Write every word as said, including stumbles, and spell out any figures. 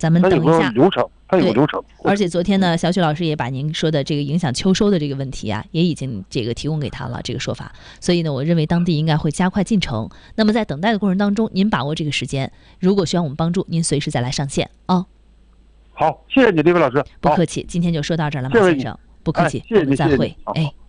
咱们等一下流程，它有流程。 而且昨天呢，小许老师也把您说的这个影响秋收的这个问题啊，也已经这个提供给他了这个说法。所以呢，我认为当地应该会加快进程。那么在等待的过程当中，您把握这个时间，如果需要我们帮助，您随时再来上线啊、哦。 好，谢谢你，李伟老师。 不客气，今天就说到这儿了，马先生。不客气， 哎、谢谢我们再会。 哎。